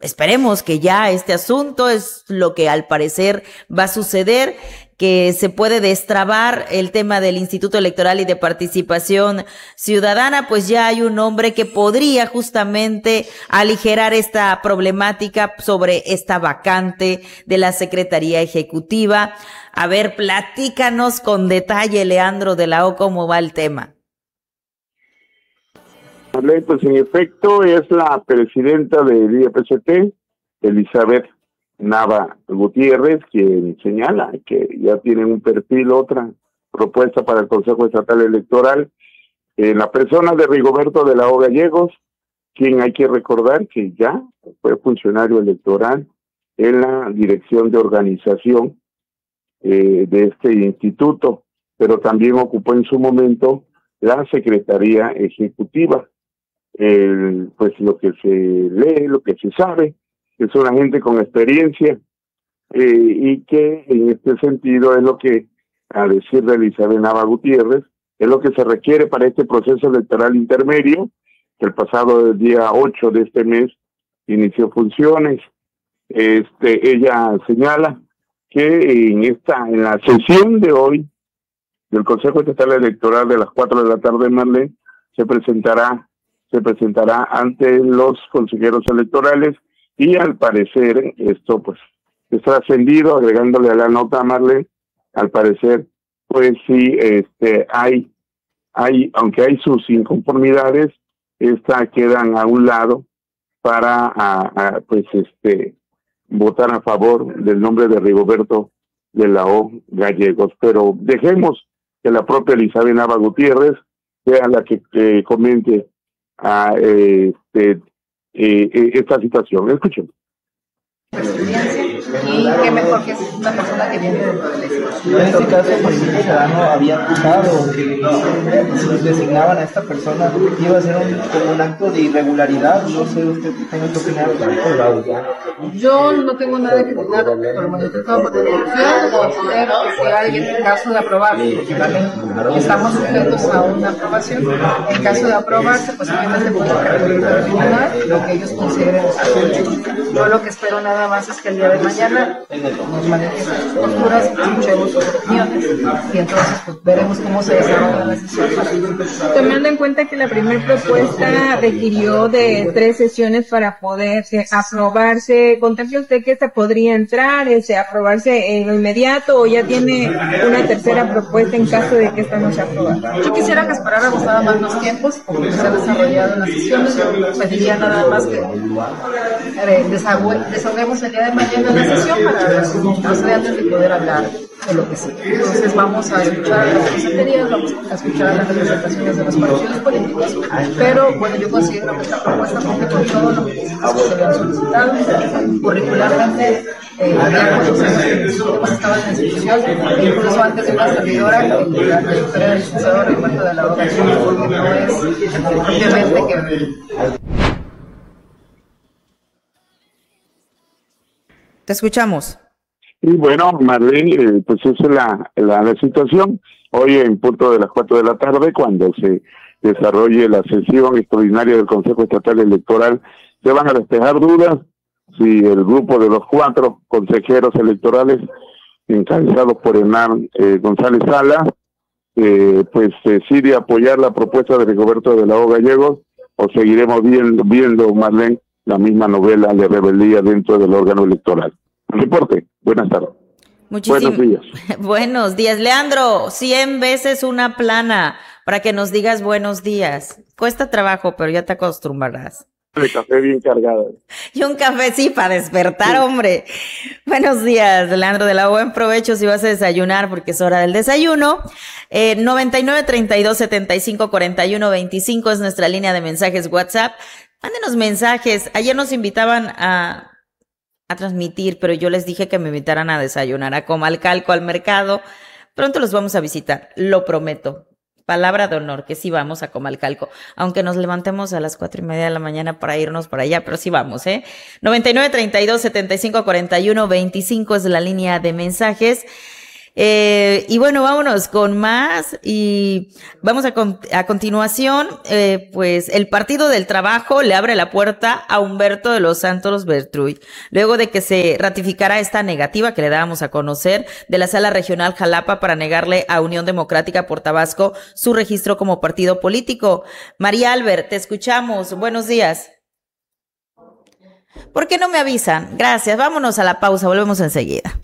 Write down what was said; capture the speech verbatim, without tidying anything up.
esperemos que ya este asunto es lo que al parecer va a suceder, que se puede destrabar el tema del Instituto Electoral y de Participación Ciudadana, pues ya hay un hombre que podría justamente aligerar esta problemática sobre esta vacante de la Secretaría Ejecutiva. A ver, platícanos con detalle, Leandro de la O, cómo va el tema. Pues en efecto es la presidenta del I E P C T, Elizabeth Nava Gutiérrez, quien señala que ya tienen un perfil, otra propuesta para el Consejo Estatal Electoral, en la persona de Rigoberto de la O Gallegos, quien hay que recordar que ya fue funcionario electoral en la dirección de organización eh, de este instituto, pero también ocupó en su momento la Secretaría Ejecutiva. Eh, pues lo que se lee, lo que se sabe, es una gente con experiencia eh, y que en este sentido es lo que, a decir de Elizabeth Nava Gutiérrez, es lo que se requiere para este proceso electoral intermedio, que el pasado día ocho de este mes inició funciones. Este, ella señala que en esta, en la sesión de hoy del Consejo Estatal Electoral de las cuatro de la tarde en Marlene, se presentará, se presentará ante los consejeros electorales. Y al parecer, esto pues es trascendido, agregándole a la nota, Marlene, al parecer, pues sí, este, hay, hay, aunque hay sus inconformidades, estas quedan a un lado para, a, a, pues este, votar a favor del nombre de Rigoberto de la O Gallegos. Pero dejemos que la propia Elizabeth Nava Gutiérrez sea la que, que comente a este Eh, eh, esta situación. Escuchen. Y qué mejor que es una persona que viene dentro de la institución. En este caso, el Movimiento Ciudadano había acusado que si designaban a esta persona iba a ser un, como un acto de irregularidad. No sé, usted tenga que opinar. Yo no tengo nada que opinar por el Movimiento Ciudadano de Corrupción. Considero que si alguien, en caso de aprobarse, porque también estamos sujetos a una aprobación, en caso de aprobarse, pues obviamente pueden determinar lo que ellos consideren. Yo lo que espero nada más es que el día de mañana nos manifiesten sus posturas, escuchemos sus opiniones y entonces pues veremos cómo se desarrolla la sesión. Tomando en cuenta que la primera propuesta requirió de tres sesiones para poderse aprobarse, ¿contempla usted que esta podría entrar, ese, aprobarse en lo inmediato o ya tiene una tercera propuesta en caso de que esta no se apruebe? Yo quisiera que esperáramos nada más los tiempos, como se ha desarrollado en las sesiones. Yo pediría nada más que eh, desahoguemos el día de mañana en la sesión para los antes de poder hablar de lo que sí. Entonces vamos a escuchar las consejerías, vamos a escuchar las representaciones de los partidos políticos, pero bueno, yo considero que esta propuesta cumple con todo lo que se le han solicitado. Curricularmente, eh, ya cuando hemos estado en la institución, incluso antes de una servidora, la trayectoria del licenciado Rigoberto de la O Gallegos, porque no es propiamente que... Te escuchamos. Y bueno, Marlene, eh, pues esa es la, la, la situación. Hoy en punto de las cuatro de la tarde, cuando se desarrolle la sesión extraordinaria del Consejo Estatal Electoral, se van a despejar dudas si el grupo de los cuatro consejeros electorales, encabezados por Hernán eh, González Sala, eh, pues decide apoyar la propuesta de Rigoberto de la O Gallegos, o seguiremos viendo, viendo Marlene, la misma novela de rebeldía dentro del órgano electoral. Reporte, buenas tardes. Muchísimas buenos días. Buenos días, Leandro. Cien veces una plana para que nos digas buenos días. Cuesta trabajo, pero ya te acostumbrarás. De café bien cargado. Y un café, sí, para despertar, sí. Hombre. Buenos días, Leandro de la O. Buen provecho si vas a desayunar, porque es hora del desayuno. Eh, noventa y nueve, treinta y dos, setenta y cinco, cuarenta y uno, veinticinco es nuestra línea de mensajes WhatsApp. Mándenos mensajes. Ayer nos invitaban a, a transmitir, pero yo les dije que me invitaran a desayunar a Comalcalco, al mercado. Pronto los vamos a visitar, lo prometo. Palabra de honor, que sí vamos a Comalcalco, aunque nos levantemos a las cuatro y media de la mañana para irnos para allá, pero sí vamos, ¿eh? noventa y nueve, treinta y dos, setenta y cinco, cuarenta y uno, veinticinco es la línea de mensajes. Eh, y bueno, vámonos con más y vamos a, con, a continuación, eh, pues el Partido del Trabajo le abre la puerta a Humberto de los Santos Bertruy, luego de que se ratificara esta negativa que le dábamos a conocer de la Sala Regional Jalapa para negarle a Unión Democrática por Tabasco su registro como partido político. María Albert, te escuchamos. Buenos días. ¿Por qué no me avisan? Gracias. Vámonos a la pausa. Volvemos enseguida.